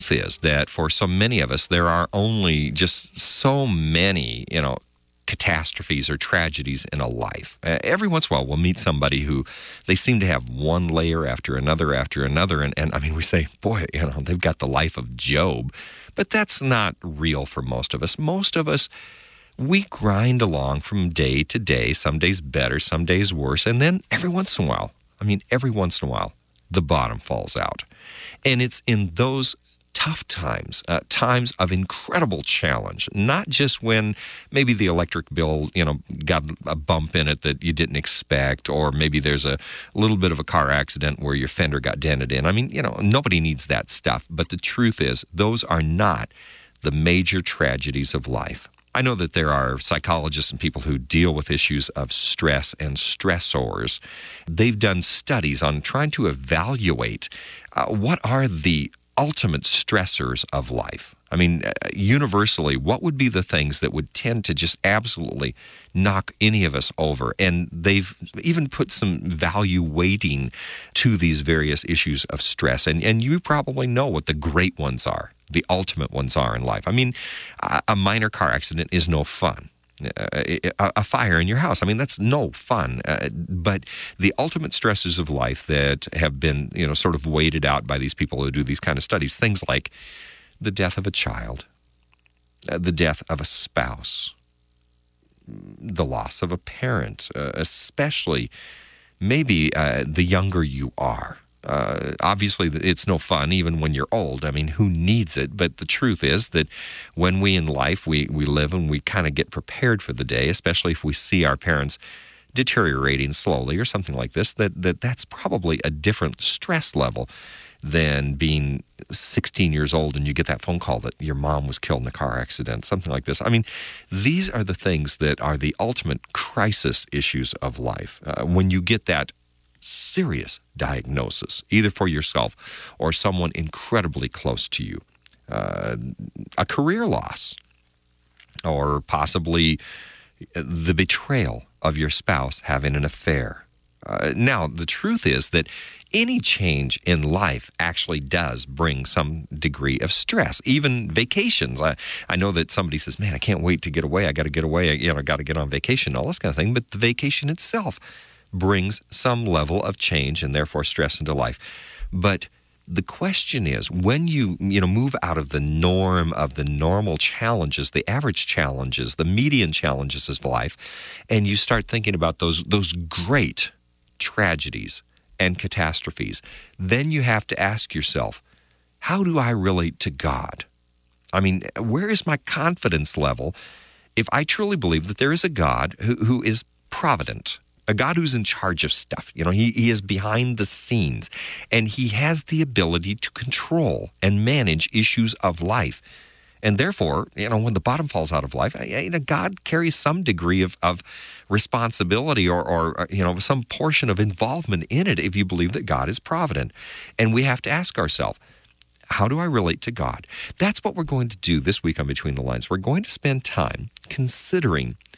is that for so many of us, there are only just so many, catastrophes or tragedies in a life. Every once in a while, we'll meet somebody who they seem to have one layer after another. And I mean, we say, boy, they've got the life of Job. But that's not real for most of us. Most of us, we grind along from day to day, some days better, some days worse. And then every once in a while, the bottom falls out. And it's in those tough times, times of incredible challenge, not just when maybe the electric bill, got a bump in it that you didn't expect, or maybe there's a little bit of a car accident where your fender got dented in. I mean, nobody needs that stuff. But the truth is, those are not the major tragedies of life. I know that there are psychologists and people who deal with issues of stress and stressors. They've done studies on trying to evaluate what are the ultimate stressors of life. I mean, universally, what would be the things that would tend to just absolutely knock any of us over? And they've even put some value weighting to these various issues of stress. And you probably know what the great ones are, the ultimate ones are in life. I mean, a minor car accident is no fun. A fire in your house, I mean, that's no fun. But the ultimate stresses of life that have been, sort of weighted out by these people who do these kind of studies, things like the death of a child, the death of a spouse, the loss of a parent, especially maybe the younger you are. Obviously, it's no fun even when you're old. I mean, who needs it? But the truth is that when we in life, we live and we kind of get prepared for the day, especially if we see our parents deteriorating slowly or something like this, that's probably a different stress level than being 16 years old and you get that phone call that your mom was killed in a car accident, something like this. I mean, these are the things that are the ultimate crisis issues of life. When you get that serious diagnosis, either for yourself or someone incredibly close to you, a career loss, or possibly the betrayal of your spouse having an affair. Now, the truth is that any change in life actually does bring some degree of stress, even vacations. I know that somebody says, man, I can't wait to get away. I got to get away. I got to get on vacation, all this kind of thing. But the vacation itself brings some level of change and therefore stress into life. But the question is, when you move out of the norm of the normal challenges, the average challenges, the median challenges of life, and you start thinking about those great tragedies and catastrophes, then you have to ask yourself, how do I relate to God? I mean, where is my confidence level if I truly believe that there is a God who is provident, a God who's in charge of stuff? He is behind the scenes, and he has the ability to control and manage issues of life. And therefore, when the bottom falls out of life, God carries some degree of responsibility or some portion of involvement in it if you believe that God is provident. And we have to ask ourselves, how do I relate to God? That's what we're going to do this week on Between the Lines. We're going to spend time considering